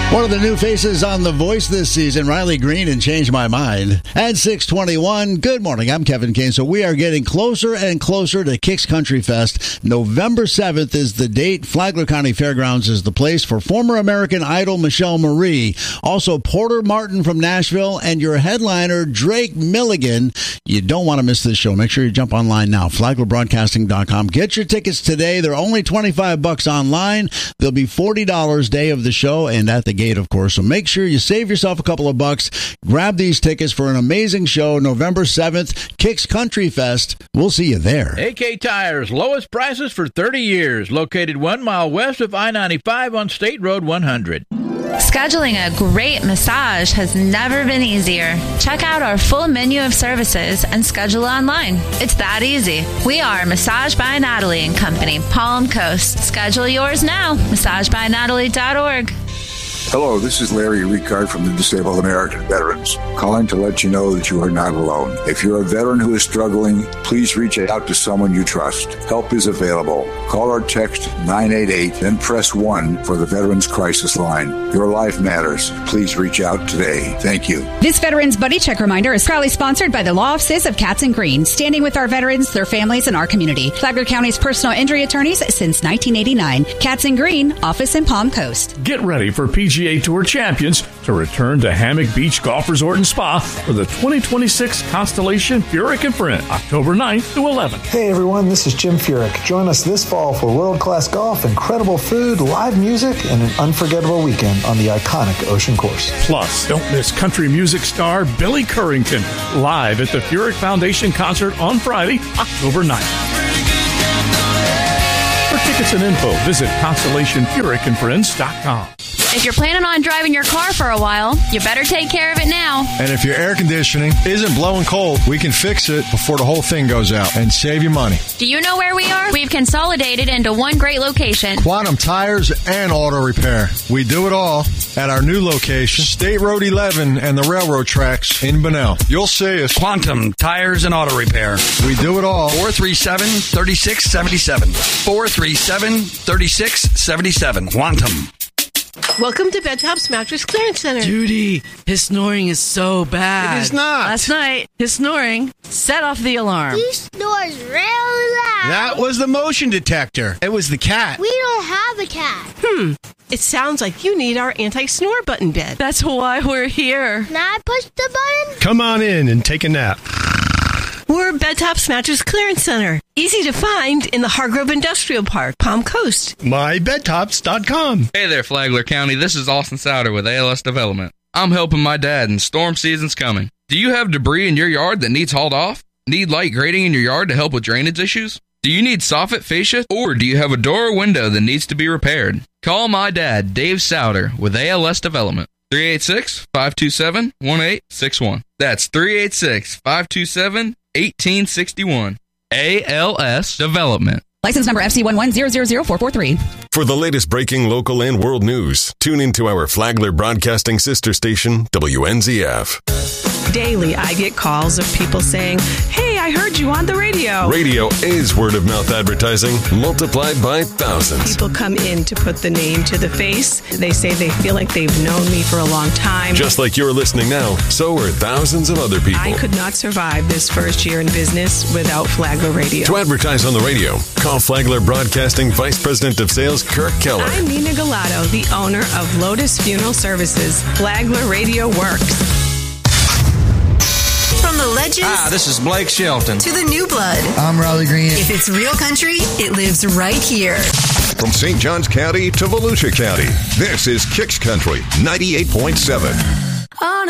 One of the new faces on The Voice this season, Riley Green, and Change My Mind. At 6:21, good morning. I'm Kevin Kane. So we are getting closer and closer to Kicks Country Fest. November 7th is the date. Flagler County Fairgrounds is the place for former American Idol Michelle Marie. Also, Porter Martin from Nashville and your headliner, Drake Milligan. You don't want to miss this show. Make sure you jump online now, FlaglerBroadcasting.com. Get your tickets today. They're only $25 online. They'll be $40 day of the show and at the gate, of course. So make sure you save yourself a couple of bucks. Grab these tickets for an amazing show, November 7th, Kicks Country Fest. We'll see you there. AK Tires, lowest prices for 30 years. Located 1 mile west of I-95 on State Road 100. Scheduling a great massage has never been easier. Check out our full menu of services and schedule online. It's that easy. We are Massage by Natalie and Company, Palm Coast. Schedule yours now. MassageByNatalie.org. Hello, this is Larry Ricard from the Disabled American Veterans, calling to let you know that you are not alone. If you're a veteran who is struggling, please reach out to someone you trust. Help is available. Call or text 988, then press 1 for the Veterans Crisis Line. Your life matters. Please reach out today. Thank you. This Veterans Buddy Check reminder is proudly sponsored by the law offices of Katz & Green, standing with our veterans, their families, and our community. Flagler County's personal injury attorneys since 1989. Katz & Green, office in Palm Coast. Get ready for PGA Tour champions to return to Hammock Beach Golf Resort and Spa for the 2026 Constellation Furyk and Friends, October 9th to 11th. Hey everyone, this is Jim Furyk. Join us this fall for world-class golf, incredible food, live music, and an unforgettable weekend on the iconic Ocean Course. Plus, don't miss country music star Billy Currington live at the Furyk Foundation concert on Friday, October 9th. For tickets and info, visit ConstellationFurykandFriends.com. If you're planning on driving your car for a while, you better take care of it now. And if your air conditioning isn't blowing cold, we can fix it before the whole thing goes out and save you money. Do you know where we are? We've consolidated into one great location. Quantum Tires and Auto Repair. We do it all at our new location, State Road 11 and the railroad tracks in Bunnell. You'll see us. Quantum Tires and Auto Repair. We do it all. 437-3677. 437-3677. Quantum. Welcome to Bedtop's Mattress Clearance Center. Judy, his snoring is so bad. It is not. Last night, his snoring set off the alarm. He snores really loud. That was the motion detector. It was the cat. We don't have a cat. It sounds like you need our anti-snore button bed. That's why we're here. Can I push the button? Come on in and take a nap. We're Bedtop's Mattress Clearance Center. Easy to find in the Hargrove Industrial Park, Palm Coast. MyBedtops.com. Hey there, Flagler County. This is Austin Souder with ALS Development. I'm helping my dad, and storm season's coming. Do you have debris in your yard that needs hauled off? Need light grading in your yard to help with drainage issues? Do you need soffit fascia? Or do you have a door or window that needs to be repaired? Call my dad, Dave Souder, with ALS Development. 386-527-1861. That's 386-527-1861. ALS Development. License number FC1100443. For the latest breaking local and world news, tune into our Flagler Broadcasting sister station, WNZF. Daily, I get calls of people saying, "Hey, I heard you on the radio." Radio is word-of-mouth advertising multiplied by thousands. People come in to put the name to the face. They say they feel like they've known me for a long time. Just like you're listening now, so are thousands of other people. I could not survive this first year in business without Flagler Radio. To advertise on the radio, call Flagler Broadcasting Vice President of Sales, Kirk Keller. I'm Nina Galato, the owner of Lotus Funeral Services. Flagler Radio works. From the legends. This is Blake Shelton. To the new blood. I'm Riley Green. If it's real country, it lives right here. From St. Johns County to Volusia County, this is Kicks Country 98.7.